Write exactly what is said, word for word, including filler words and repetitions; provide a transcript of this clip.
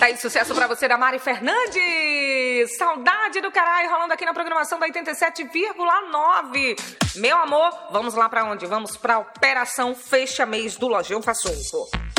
Tá aí, sucesso pra você da Mari Fernandes. Saudade do caralho, rolando aqui na programação da oitenta e sete vírgula nove. Meu amor, vamos lá pra onde? Vamos pra Operação Fecha Mês do Lojão Fassunco.